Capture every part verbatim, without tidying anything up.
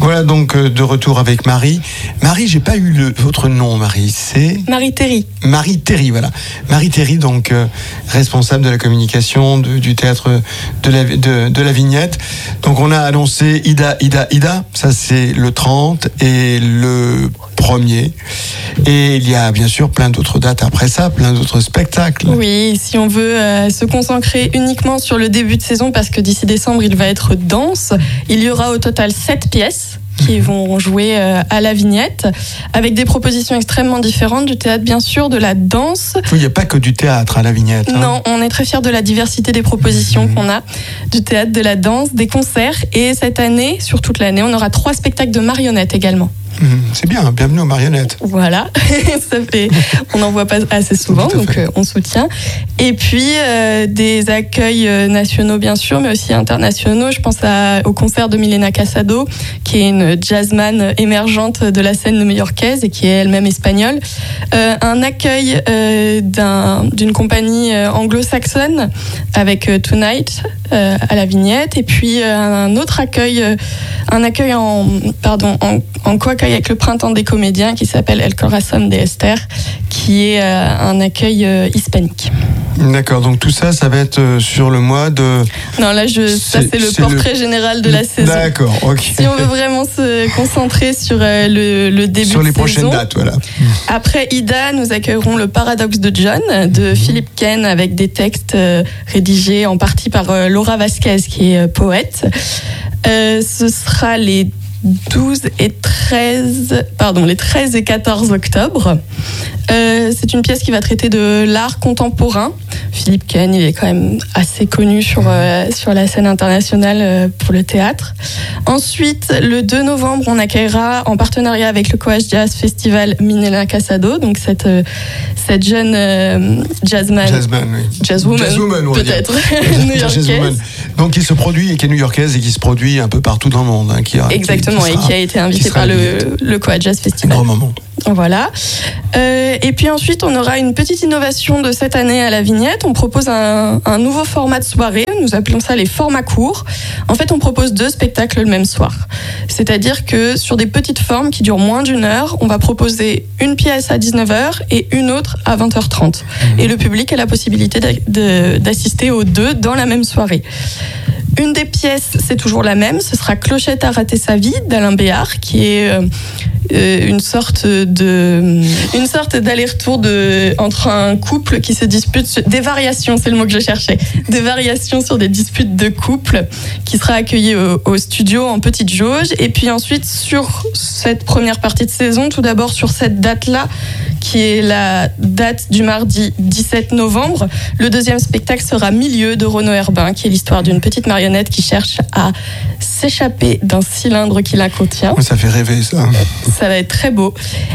Voilà donc de retour avec Marie. Marie, j'ai pas eu le, votre nom, Marie. C'est Marie Théry. Marie Théry, voilà. Marie Théry, donc euh, responsable de la communication de, du théâtre de la, de, de la Vignette. Donc on a annoncé Ida, Ida, Ida. Ça c'est le trente et le premier. Et il y a bien sûr plein d'autres dates après ça, plein d'autres spectacles. Oui, si on veut euh, se concentrer uniquement sur le début de saison, parce que d'ici décembre il va être dense, il y aura au total sept pièces qui vont jouer à la Vignette, avec des propositions extrêmement différentes, du théâtre bien sûr, de la danse. Il n'y a pas que du théâtre à la Vignette. Hein. Non, on est très fiers de la diversité des propositions mmh. qu'on a, du théâtre, de la danse, des concerts, et cette année, sur toute l'année, on aura trois spectacles de marionnettes également. Mmh, c'est bien, bienvenue aux marionnettes. Voilà, ça fait, on n'en voit pas assez souvent, donc euh, on soutient. Et puis euh, des accueils nationaux bien sûr, mais aussi internationaux. Je pense à, au concert de Milena Casado, qui est une jazzman émergente de la scène new-yorkaise et qui est elle-même espagnole. Euh, un accueil euh, d'un, d'une compagnie anglo-saxonne avec euh, Tonight euh, à la Vignette, et puis euh, un autre accueil, euh, un accueil en, pardon, en, en co-accueil avec le Printemps des comédiens qui s'appelle El Corazón de Esther, qui est euh, un accueil euh, hispanique. D'accord, donc tout ça, ça va être euh, sur le mois de... Non, là, je, ça c'est, c'est le c'est portrait le... général de la saison. D'accord, ok. Si on veut vraiment se concentrer sur euh, le, le début sur de les saison, prochaines dates, voilà. Après Ida, nous accueillerons le Paradoxe de John, de mmh. Philippe Ken, avec des textes euh, rédigés en partie par euh, Laura Vasquez, qui est euh, poète. Euh, ce sera les douze et treize, pardon, les treize et quatorze octobre. Euh, c'est une pièce qui va traiter de l'art contemporain. Philippe Ken, il est quand même assez connu sur, euh, sur la scène internationale euh, pour le théâtre. Ensuite, le deux novembre, on accueillera en partenariat avec le Coage Jazz Festival Milena Casado, donc cette, euh, cette jeune euh, jazzman, jazzman oui. jazzwoman, jazzwoman peut-être, new-yorkaise. Donc qui se produit et qui est new-yorkaise et qui se produit un peu partout dans le monde. Hein, qui a, Exactement, qui, qui sera, et qui a été invité par le, le Coage Jazz Festival. Un grand moment. Voilà. Euh, et puis ensuite, on aura une petite innovation de cette année à la Vignette. On propose un, un nouveau format de soirée. Nous appelons ça les formats courts. En fait, on propose deux spectacles le même soir. C'est-à-dire que sur des petites formes qui durent moins d'une heure, on va proposer une pièce à dix-neuf heures et une autre à vingt heures trente. Mmh. Et le public a la possibilité de, d'assister aux deux dans la même soirée. Une des pièces, c'est toujours la même. Ce sera Clochette a raté sa vie d'Alain Béard, qui est euh, une sorte de, une sorte d'aller-retour de, entre un couple qui se dispute, des variations, c'est le mot que je cherchais, des variations sur des disputes de couple, qui sera accueilli au, au studio en petite jauge. Et puis ensuite, sur cette première partie de saison, tout d'abord sur cette date-là, qui est la date du mardi dix-sept novembre, le deuxième spectacle sera Milieu de Renaud Herbin, qui est l'histoire d'une petite marionnette qui cherche à s'échapper d'un cylindre qui la contient. Ça fait rêver, ça. Ça va être très beau.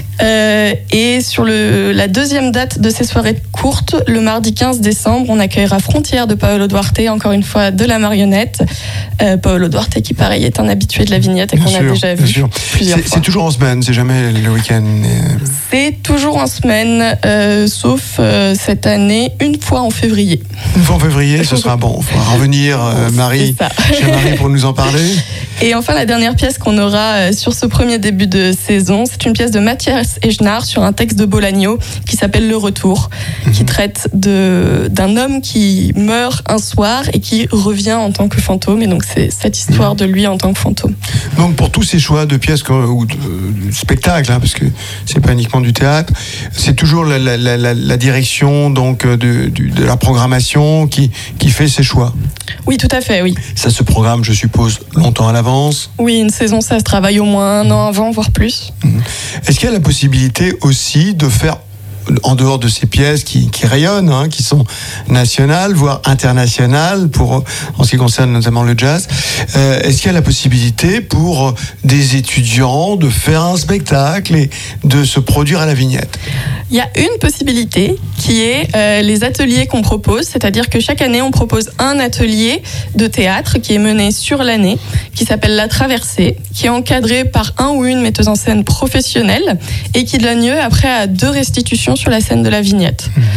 Euh, et sur le, la deuxième date de ces soirées courtes, le mardi quinze décembre, on accueillera Frontières de Paolo Duarte, encore une fois de la marionnette. Euh, Paolo Duarte, qui pareil est un habitué de la Vignette et bien qu'on sûr, a déjà vu sûr. plusieurs c'est, fois. C'est toujours en semaine, c'est jamais le week-end. C'est toujours en semaine, euh, sauf euh, cette année, une fois en février. Une fois en février, ce sera bon. Il faudra revenir, euh, Marie, chez Marie, pour nous en parler. Et enfin, la dernière pièce qu'on aura sur ce premier début de saison, c'est une pièce de Mathias Ejnar sur un texte de Bolaño qui s'appelle Le Retour, mmh. qui traite de, d'un homme qui meurt un soir et qui revient en tant que fantôme. Et donc, c'est cette histoire mmh. de lui en tant que fantôme. Donc, pour tous ces choix de pièces ou de, de spectacles, hein, parce que c'est pas uniquement du théâtre, c'est toujours la, la, la, la direction donc, de, de, de la programmation qui, qui fait ces choix. Oui, tout à fait, oui. Ça se programme, je suppose, longtemps à l'avance. Oui, une saison, ça se travaille au moins un an avant, voire plus. Est-ce qu'il y a la possibilité aussi de faire, en dehors de ces pièces qui, qui rayonnent, hein, qui sont nationales, voire internationales, pour, en ce qui concerne notamment le jazz, euh, est-ce qu'il y a la possibilité pour des étudiants de faire un spectacle et de se produire à la Vignette ? Il y a une possibilité qui est euh, les ateliers qu'on propose, c'est-à-dire que chaque année on propose un atelier de théâtre qui est mené sur l'année, qui s'appelle La Traversée, qui est encadré par un ou une metteuse en scène professionnelle et qui donne lieu après à deux restitutions sur la scène de la Vignette. Mmh.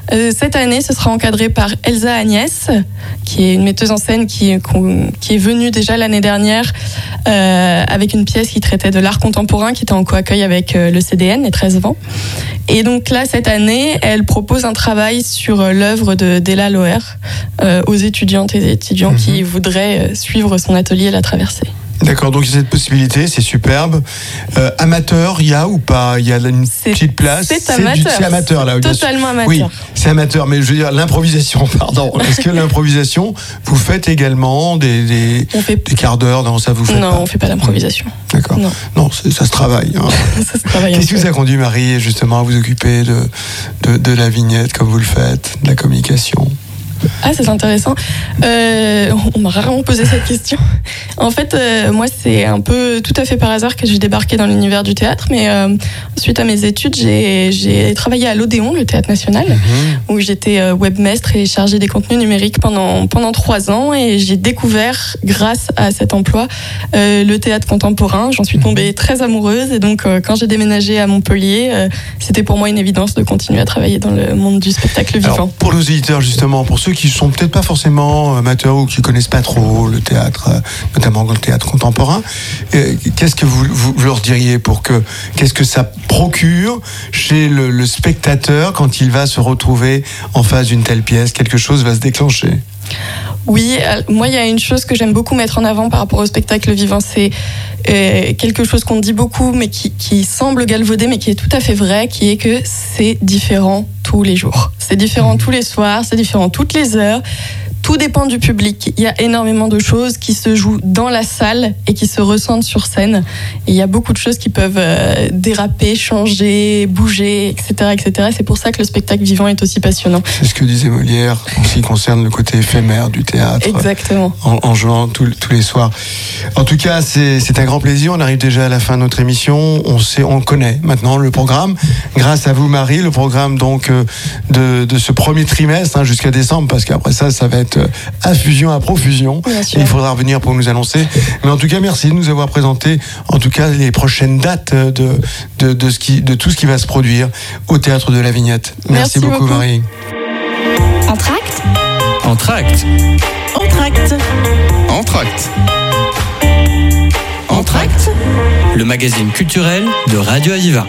Euh, cette année, ce sera encadré par Elsa Agnès, qui est une metteuse en scène qui, qui est venue déjà l'année dernière euh, avec une pièce qui traitait de l'art contemporain, qui était en co-accueil avec euh, le C D N, les treize vents. Et donc là, cette année, elle propose un travail sur euh, l'œuvre de Della Loer euh, aux étudiantes et étudiants mmh. qui voudraient suivre son atelier La Traversée. D'accord, donc il y a cette possibilité, c'est superbe. Euh, amateur, il y a ou pas? Il y a une c'est, petite place. C'est, c'est amateur. Du, c'est amateur là. Totalement amateur. Oui, c'est amateur, mais je veux dire l'improvisation. Pardon. Est-ce que l'improvisation, vous faites également des des, fait... des quarts d'heure dans ça vous faites Non, pas. on fait pas d'improvisation. D'accord. Non, non ça se travaille. Hein. ça se travaille. Qu'est-ce qui vous a conduit, Marie, justement, à vous occuper de, de de la vignette comme vous le faites, de la communication? Ah, c'est intéressant. Euh, on m'a rarement posé cette question. En fait, euh, moi, c'est un peu tout à fait par hasard que j'ai débarqué dans l'univers du théâtre. Mais euh, suite à mes études, j'ai, j'ai travaillé à l'Odéon, le Théâtre National, mmh. où j'étais euh, webmestre et chargée des contenus numériques pendant pendant trois ans. Et j'ai découvert, grâce à cet emploi, euh, le théâtre contemporain. J'en suis tombée très amoureuse. Et donc, euh, quand j'ai déménagé à Montpellier, euh, c'était pour moi une évidence de continuer à travailler dans le monde du spectacle vivant. Alors, pour nos éditeurs, justement, pour ceux qui sont peut-être pas forcément amateurs ou qui connaissent pas trop le théâtre, notamment le théâtre contemporain, qu'est-ce que vous, vous leur diriez pour que, qu'est-ce que ça procure chez le, le spectateur quand il va se retrouver en face d'une telle pièce? Quelque chose va se déclencher. Oui, moi il y a une chose que j'aime beaucoup mettre en avant par rapport au spectacle vivant, c'est euh, quelque chose qu'on dit beaucoup mais qui, qui semble galvaudé mais qui est tout à fait vrai, qui est que c'est différent tous les jours. C'est différent tous les soirs, c'est différent toutes les heures. Tout dépend du public. Il y a énormément de choses qui se jouent dans la salle et qui se ressentent sur scène. Et il y a beaucoup de choses qui peuvent euh, déraper, changer, bouger, et cetera, et cetera. C'est pour ça que le spectacle vivant est aussi passionnant. C'est ce que disait Molière en ce qui concerne le côté éphémère du théâtre. Exactement. En, en jouant tous, tous les soirs. En tout cas, c'est, c'est un grand plaisir. On arrive déjà à la fin de notre émission. On sait, on connaît maintenant le programme. Grâce à vous, Marie, le programme donc de, de ce premier trimestre hein, jusqu'à décembre, parce qu'après ça, ça va être à fusion, à profusion. Et il faudra revenir pour nous annoncer. Mais en tout cas, merci de nous avoir présenté, en tout cas, les prochaines dates de, de, de, ce qui, de tout ce qui va se produire au Théâtre de la Vignette. Merci, merci beaucoup, beaucoup, Marie. Entracte. Entracte. Entracte. Entracte. Entracte. Le magazine culturel de Radio Aviva.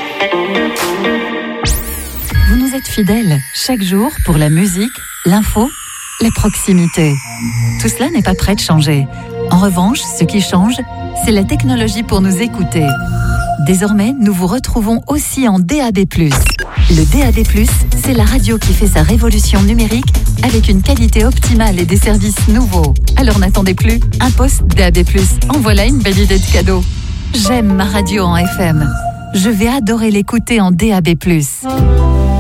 Vous nous êtes fidèles chaque jour pour la musique, l'info, la proximité. Tout cela n'est pas prêt de changer. En revanche, ce qui change, c'est la technologie pour nous écouter. Désormais, nous vous retrouvons aussi en D A B plus. Le D A B plus, c'est la radio qui fait sa révolution numérique avec une qualité optimale et des services nouveaux. Alors n'attendez plus, un poste D A B plus. En voilà une belle idée de cadeau. J'aime ma radio en F M. Je vais adorer l'écouter en D A B plus.